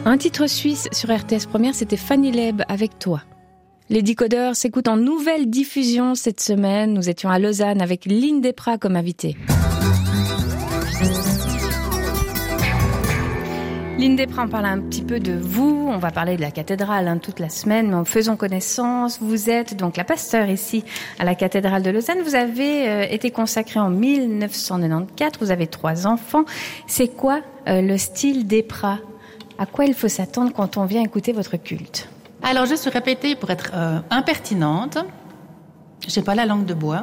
Un titre suisse sur RTS Première, c'était Fanny Leb avec toi. Les Décodeurs s'écoutent en nouvelle diffusion cette semaine. Nous étions à Lausanne avec Lynn Desprats comme invitée. Lynn Desprats, on parle un petit peu de vous. On va parler de la cathédrale toute la semaine, mais en faisant connaissance. Vous êtes donc la pasteur ici à la cathédrale de Lausanne. Vous avez été consacrée en 1994. Vous avez 3 enfants. C'est quoi le style Desprats ? À quoi il faut s'attendre quand on vient écouter votre culte ? Alors, je suis répétée pour être impertinente. J'ai pas la langue de bois.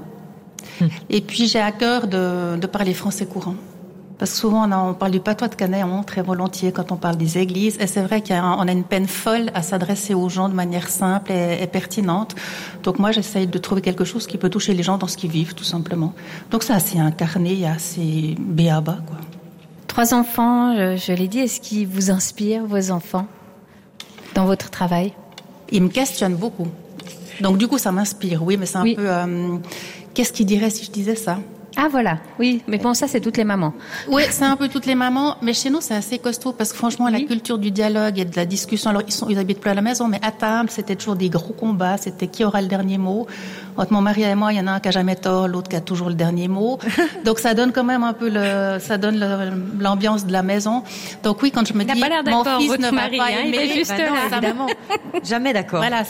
Et puis, j'ai à cœur de parler français courant. Parce que souvent, on parle du patois de Canet, très volontiers quand on parle des églises. Et c'est vrai qu'on a une peine folle à s'adresser aux gens de manière simple et pertinente. Donc moi, j'essaye de trouver quelque chose qui peut toucher les gens dans ce qu'ils vivent, tout simplement. Donc c'est assez incarné, assez béaba, quoi. 3 enfants, je l'ai dit, est-ce qu'ils vous inspirent, vos enfants, dans votre travail ? Ils me questionnent beaucoup. Donc du coup, ça m'inspire, oui, mais c'est un peu... qu'est-ce qu'ils diraient si je disais ça ? Ah voilà, oui, mais bon, ça c'est toutes les mamans. Oui, c'est un peu toutes les mamans, mais chez nous c'est assez costaud parce que franchement la culture du dialogue et de la discussion, alors ils habitent plus à la maison, mais à table c'était toujours des gros combats, c'était qui aura le dernier mot. Entre mon mari et moi, il y en a un qui a jamais tort, l'autre qui a toujours le dernier mot. Donc ça donne quand même un peu l'ambiance de la maison. Donc oui, quand je me dis mon fils ne va pas aimer, juste là, évidemment, jamais d'accord. Voilà,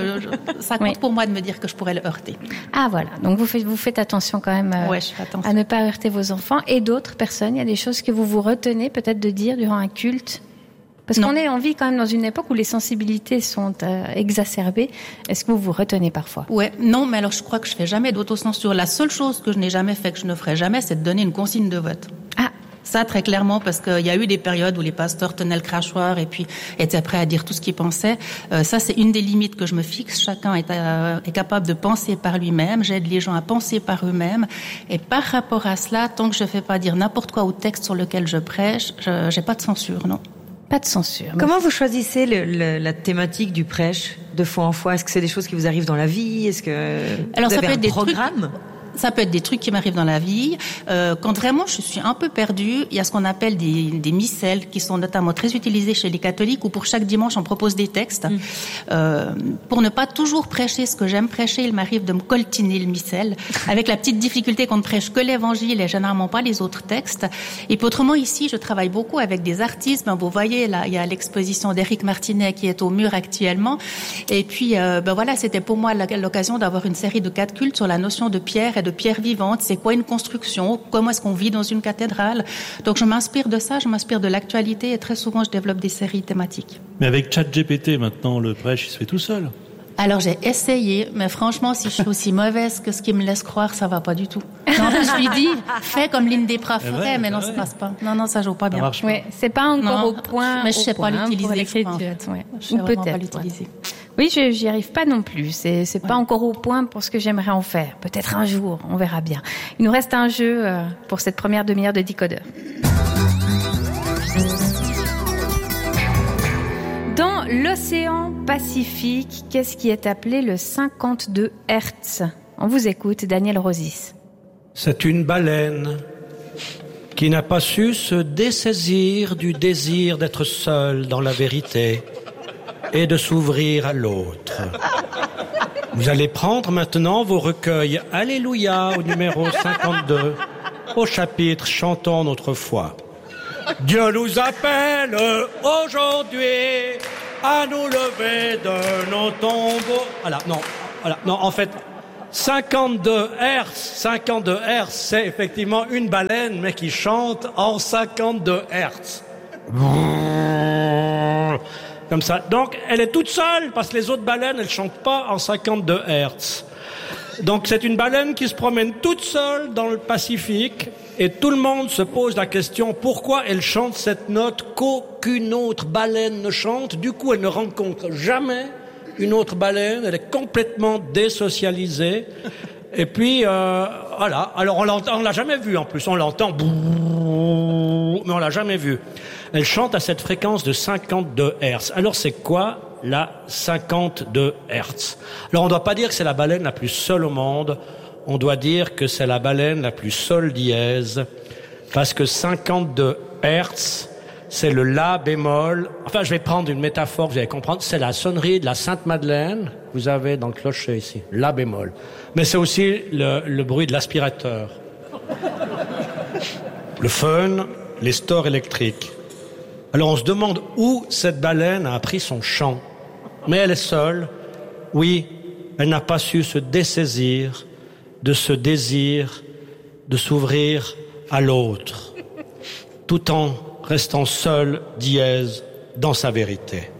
ça compte pour moi de me dire que je pourrais le heurter. Ah voilà, donc vous faites attention quand même. À ne pas heurter vos enfants et d'autres personnes. Il y a des choses que vous retenez peut-être de dire durant un culte. Parce qu'on vit quand même dans une époque où les sensibilités sont exacerbées. Est-ce que vous retenez parfois ? Ouais, non, mais alors je crois que je fais jamais d'autocensure. La seule chose que je n'ai jamais fait, que je ne ferai jamais, c'est de donner une consigne de vote. Ah. Ça, très clairement, parce qu'il y a eu des périodes où les pasteurs tenaient le crachoir et puis étaient prêts à dire tout ce qu'ils pensaient. Ça, c'est une des limites que je me fixe. Chacun est capable de penser par lui-même. J'aide les gens à penser par eux-mêmes. Et par rapport à cela, tant que je ne fais pas dire n'importe quoi au texte sur lequel je prêche, j'ai pas de censure, non. Pas de censure. Comment vous choisissez la thématique du prêche de fois en fois ? Est-ce que c'est des choses qui vous arrivent dans la vie ? Est-ce que vous avez un programme ? Ça peut être des trucs qui m'arrivent dans la vie. Quand vraiment je suis un peu perdue, il y a ce qu'on appelle des missels qui sont notamment très utilisés chez les catholiques où pour chaque dimanche on propose des textes. Pour ne pas toujours prêcher ce que j'aime prêcher, il m'arrive de me coltiner le missel avec la petite difficulté qu'on ne prêche que l'évangile et généralement pas les autres textes. Et puis autrement ici, je travaille beaucoup avec des artistes. Vous voyez là, il y a l'exposition d'Éric Martinet qui est au mur actuellement. Et puis voilà, c'était pour moi l'occasion d'avoir une série de 4 cultes sur la notion de pierre et de pierre vivante, c'est quoi une construction, comment est-ce qu'on vit dans une cathédrale. Donc je m'inspire de ça, je m'inspire de l'actualité et très souvent je développe des séries thématiques. Mais avec ChatGPT maintenant, le prêche il se fait tout seul. Alors j'ai essayé, mais franchement si je suis aussi mauvaise que ce qu'il me laisse croire, ça va pas du tout. Non, je lui dis, fais comme Lynn Desprats ferait, mais non, ça passe pas. Non, ça joue pas bien. Ouais, c'est pas encore au point. Mais je sais pas l'utiliser. L'écriture, en fait. Je sais vraiment pas l'utiliser. Oui, j'y arrive pas non plus. C'est pas encore au point pour ce que j'aimerais en faire. Peut-être un jour, on verra bien. Il nous reste un jeu pour cette première demi-heure de Décodeurs. Dans l'océan Pacifique, qu'est-ce qui est appelé le 52 Hertz ? On vous écoute, Daniel Rosis. C'est une baleine qui n'a pas su se dessaisir du désir d'être seule dans la vérité et de s'ouvrir à l'autre. Vous allez prendre maintenant vos recueils Alléluia au numéro 52, au chapitre Chantons notre foi. Dieu nous appelle aujourd'hui à nous lever de nos tombeaux. Non, en fait, 52 Hertz, c'est effectivement une baleine, mais qui chante en 52 Hertz. Comme ça. Donc, elle est toute seule, parce que les autres baleines, elles chantent pas en 52 Hertz. Donc, c'est une baleine qui se promène toute seule dans le Pacifique, et tout le monde se pose la question, pourquoi elle chante cette note qu'aucune autre baleine ne chante? Du coup, elle ne rencontre jamais une autre baleine, elle est complètement désocialisée. Et puis, voilà. Alors, on l'a jamais vue, en plus. On l'entend, mais on l'a jamais vue. Elle chante à cette fréquence de 52 Hertz. Alors, c'est quoi la 52 Hertz? Alors, on ne doit pas dire que c'est la baleine la plus seule au monde. On doit dire que c'est la baleine la plus sol dièse. Parce que 52 Hertz, c'est le La bémol. Enfin, je vais prendre une métaphore, vous allez comprendre. C'est la sonnerie de la Sainte-Madeleine. Vous avez dans le clocher ici, La bémol. Mais c'est aussi le bruit de l'aspirateur. Le fun, les stores électriques. Alors on se demande où cette baleine a appris son chant. Mais elle est seule. Oui, elle n'a pas su se dessaisir de ce désir de s'ouvrir à l'autre, tout en restant seule, dièse, dans sa vérité.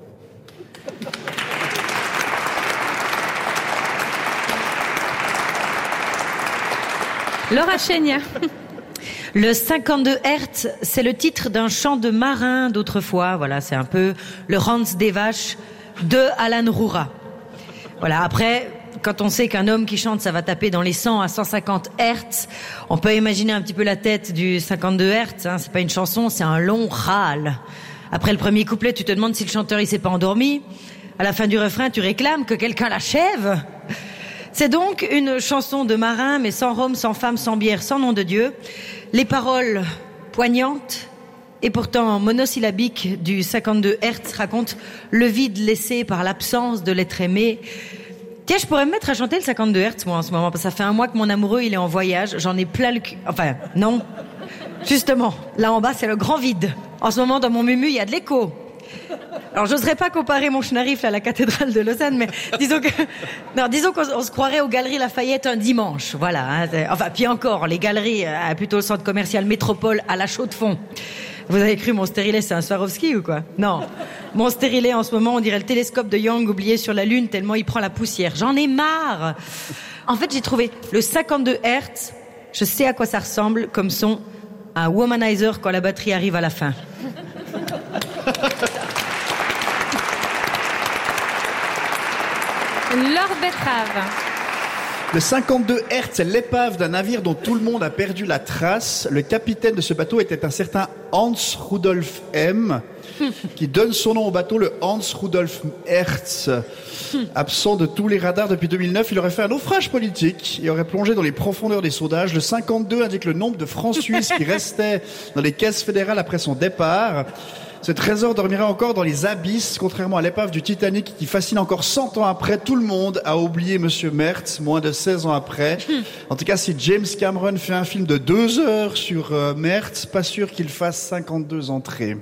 Laura Chénia. Le 52 Hertz, c'est le titre d'un chant de marin d'autrefois. Voilà, c'est un peu le Hans des Vaches de Alan Roura. Voilà, après, quand on sait qu'un homme qui chante, ça va taper dans les 100 à 150 Hertz, on peut imaginer un petit peu la tête du 52 Hertz. Hein. C'est pas une chanson, c'est un long râle. Après le premier couplet, tu te demandes si le chanteur il s'est pas endormi. À la fin du refrain, tu réclames que quelqu'un l'achève. C'est donc une chanson de marin, mais sans rhum, sans femme, sans bière, sans nom de Dieu. Les paroles poignantes et pourtant monosyllabiques du 52 Hertz racontent le vide laissé par l'absence de l'être aimé. Tiens, je pourrais me mettre à chanter le 52 Hertz, moi, en ce moment, parce que ça fait un mois que mon amoureux, il est en voyage. J'en ai plein le cul. Enfin, non. Justement, là en bas, c'est le grand vide. En ce moment, dans mon mumu, il y a de l'écho. Alors, j'oserais pas comparer mon schnaarif à la cathédrale de Lausanne, mais disons qu'on se croirait aux Galeries Lafayette un dimanche. Voilà. Hein, enfin, puis encore, les galeries, plutôt le centre commercial Métropole à la Chaux-de-Fonds. Vous avez cru mon stérilet, c'est un Swarovski ou quoi? Non. Mon stérilet, en ce moment, on dirait le télescope de Young oublié sur la Lune tellement il prend la poussière. J'en ai marre. En fait, j'ai trouvé le 52 Hertz. Je sais à quoi ça ressemble comme son, un womanizer quand la batterie arrive à la fin. Laure Betrave. Le 52 Hertz, c'est l'épave d'un navire dont tout le monde a perdu la trace. Le capitaine de ce bateau était un certain Hans Rudolf M, qui donne son nom au bateau, le Hans Rudolf Hertz. Absent de tous les radars depuis 2009, il aurait fait un naufrage politique et aurait plongé dans les profondeurs des sondages. Le 52 indique le nombre de francs suisses qui restaient dans les caisses fédérales après son départ. Ce trésor dormira encore dans les abysses, contrairement à l'épave du Titanic qui fascine encore 100 ans après. Tout le monde a oublié Monsieur Mertz, moins de 16 ans après. En tout cas, si James Cameron fait un film de 2 heures sur Mertz, pas sûr qu'il fasse 52 entrées.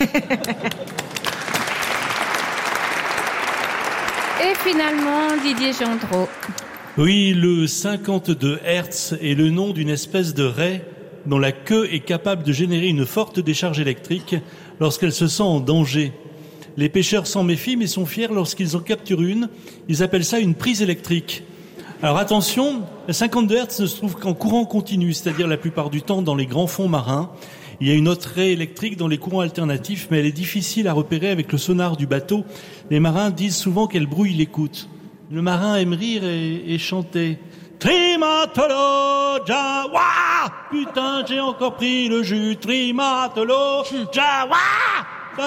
Et finalement, Didier Gendreau. Oui, le 52 Hertz est le nom d'une espèce de raie dont la queue est capable de générer une forte décharge électrique lorsqu'elle se sent en danger. Les pêcheurs s'en méfient mais sont fiers lorsqu'ils en capturent une. Ils appellent ça une prise électrique. Alors attention, le 52 Hertz ne se trouve qu'en courant continu, c'est-à-dire la plupart du temps dans les grands fonds marins. Il y a une autre raie électrique dans les courants alternatifs, mais elle est difficile à repérer avec le sonar du bateau. Les marins disent souvent qu'elle brouille l'écoute. Le marin aime rire et chanter. Trimatolo, Jawa! Putain, j'ai encore pris le jus. Trimatolo, Jawa!